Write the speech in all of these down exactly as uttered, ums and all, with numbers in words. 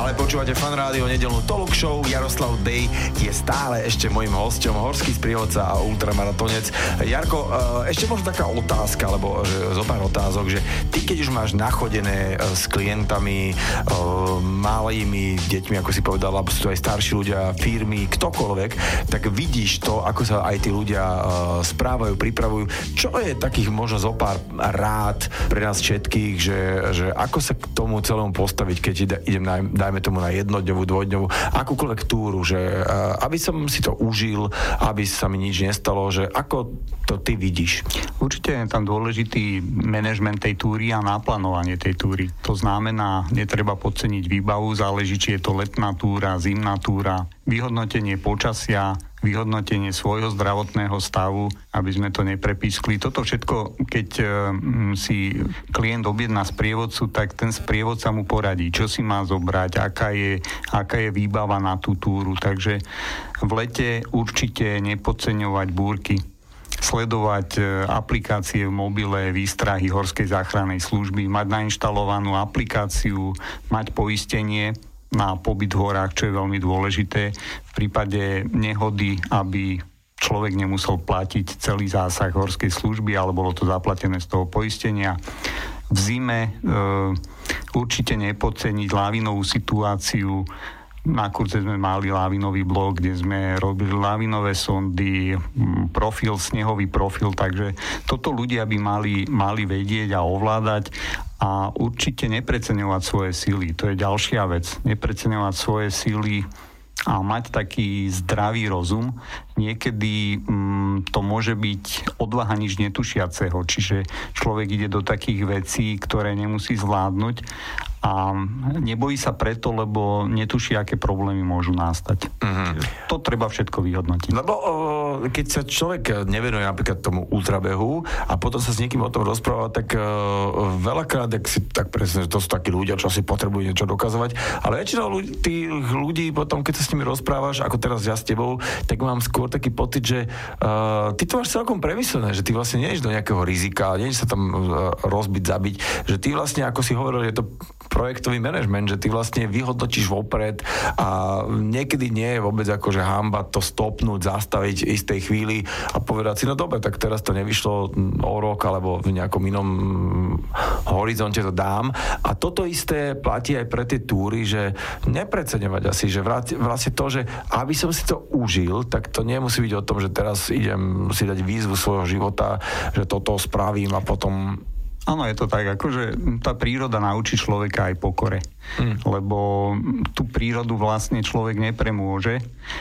Stále počúvate Fan Rádio, nedeľnú talk show. Jaroslav Dej je stále ešte mojím hosťom, horský sprievodca a ultramaratonec. Jarko, ešte možno taká otázka, alebo že, zo pár otázok, že ty keď už máš nachodené s klientami, malými deťmi, ako si povedal, alebo sú to aj starší ľudia, firmy, ktokoľvek, tak vidíš to, ako sa aj tí ľudia správajú, pripravujú. Čo je takých možno zo pár rád pre nás všetkých, že, že ako sa k tomu celému postaviť, keď idem na, dajme tomu na jednodňovú, dvojdňovú, akúkoľvek túru, že uh, aby som si to užil, aby sa mi nič nestalo, že ako to ty vidíš? Určite je tam dôležitý manažment tej túry a naplánovanie tej túry. To znamená, netreba podceniť výbavu, záleží, či je to letná túra, zimná túra, vyhodnotenie počasia, vyhodnotenie svojho zdravotného stavu, aby sme to neprepískli. Toto všetko, keď e, si klient objedná sprievodcu, tak ten sprievodca mu poradí, čo si má zobrať, aká je, aká je výbava na tú túru. Takže v lete určite nepodceňovať búrky. Sledovať aplikácie v mobile, výstrahy Horskej záchrannej služby, mať nainštalovanú aplikáciu, mať poistenie na pobyt v horách, čo je veľmi dôležité. V prípade nehody, aby človek nemusel platiť celý zásah horskej služby, ale bolo to zaplatené z toho poistenia. V zime e, určite nepodceniť lávinovú situáciu. Na kurze sme mali lávinový blok, kde sme robili lávinové sondy, profil, snehový profil, takže toto ľudia by mali, mali vedieť a ovládať a určite nepreceňovať svoje síly. To je ďalšia vec. Nepreceňovať svoje síly a mať taký zdravý rozum. Niekedy mm, to môže byť odvaha nič netušiaceho, čiže človek ide do takých vecí, ktoré nemusí zvládnuť a nebojí sa preto, lebo netuší, aké problémy môžu nastať. Mm-hmm. To treba všetko vyhodnotiť. Lebo o, keď sa človek nevenuje napríklad tomu ultrabehu a potom sa s niekým o tom rozpráva, tak o, veľakrát, tak, si, tak presne, to sú takí ľudia, čo si potrebujú niečo dokazovať, ale väčšinou ľudí, tých ľudí potom, keď sa s nimi rozprávaš, ako teraz ja s tebou, tak mám skôr taký pocit, že uh, ty to máš celkom premyslené, že ty vlastne nejdeš do nejakého rizika, nejdeš sa tam uh, rozbiť, zabiť, že ty vlastne, ako si hovoril, je to projektový manažment, že ty vlastne vyhodnotíš vopred a niekedy nie je vôbec akože hanba to stopnúť, zastaviť istej chvíli a povedať si, no dobre, tak teraz to nevyšlo o rok alebo v nejakom inom horizonte to dám. A toto isté platí aj pre tie túry, že nepreceňovať asi, že vlastne to, že aby som si to užil, tak to nemusí byť o tom, že teraz idem si dať výzvu svojho života, že toto spravím a potom... Áno, je to tak, akože tá príroda naučí človeka aj pokore, mm. lebo tú prírodu vlastne človek nepremôže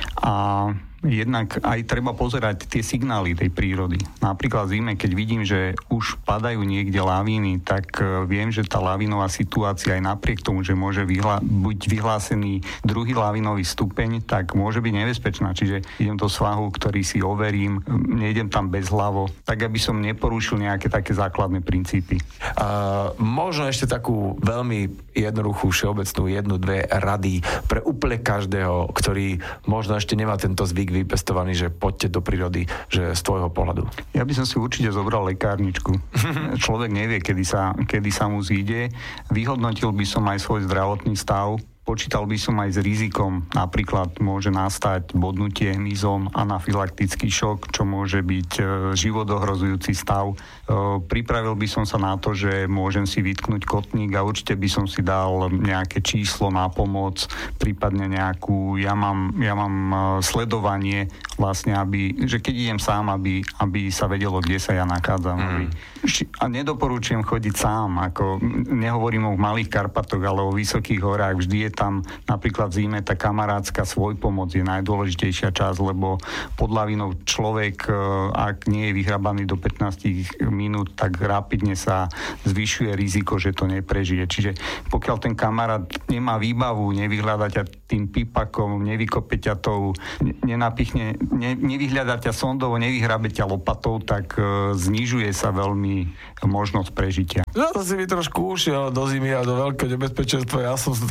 a jednak aj treba pozerať tie signály tej prírody. Napríklad v zime, keď vidím, že už padajú niekde lavíny, tak viem, že tá lavínová situácia aj napriek tomu, že môže vyhla- buď vyhlásený druhý lavínový stupeň, tak môže byť nebezpečná. Čiže idem do svahu, ktorý si overím, nejdem tam bezhlavo, tak aby som neporušil nejaké také základné princípy. Uh, možno ešte takú veľmi jednoduchú, všeobecnú jednu, dve rady pre úplne každého, ktorý možno ešte nemá tento zvyk vypestovaný, že poďte do prírody, že z tvojho pohľadu. Ja by som si určite zobral lekárničku. Človek nevie, kedy sa, kedy sa mu zíde. Vyhodnotil by som aj svoj zdravotný stav. Počítal by som aj s rizikom. Napríklad môže nastať bodnutie hmyzom, anafylaktický šok, čo môže byť e, životohrozujúci stav. E, pripravil by som sa na to, že môžem si vytknúť kotník a určite by som si dal nejaké číslo na pomoc, prípadne nejakú, ja mám, ja mám sledovanie vlastne, aby, že keď idem sám, aby, aby sa vedelo, kde sa ja nachádzam. Mm. Aby, a nedoporučujem chodiť sám, ako nehovorím o malých Karpatoch, ale o vysokých horách. Vždy je tam napríklad v zime tá kamarátska svojpomoc je najdôležitejšia časť, lebo pod lavinou človek, ak nie je vyhrabaný do pätnásť minút, tak rapidne sa zvyšuje riziko, že to neprežije. Čiže pokiaľ ten kamarát nemá výbavu, nevyhľada ťa tým pipakom, nevykope ťa tou, nenapichne, ne, nevyhľada ťa sondovo, nevyhrabe ťa lopatou, tak uh, znižuje sa veľmi možnosť prežitia. No to si mi trošku ušiel do zimy a do veľkého nebezpečenstva. Ja som sa tak akože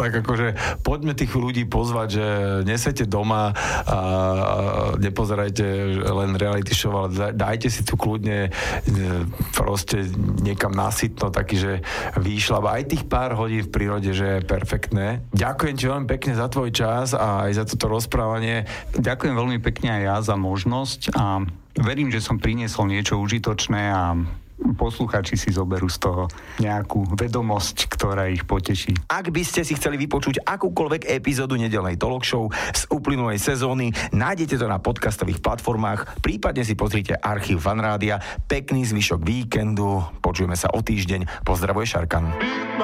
takže poďme tých ľudí pozvať, že nesete doma a nepozerajte len reality show, ale dajte si tu kľudne proste niekam nasytno, taký, že výšľab aj tých pár hodín v prírode, že je perfektné. Ďakujem ti veľmi pekne za tvoj čas a aj za toto rozprávanie. Ďakujem veľmi pekne aj ja za možnosť a verím, že som priniesol niečo užitočné a poslucháči si zoberú z toho nejakú vedomosť, ktorá ich poteší. Ak by ste si chceli vypočuť akúkoľvek epizódu nedeľnej talk show z uplynulej sezóny, nájdete to na podcastových platformách, prípadne si pozrite archív Fanrádia. Pekný zvyšok víkendu, počujeme sa o týždeň. Pozdravuje Šarkan.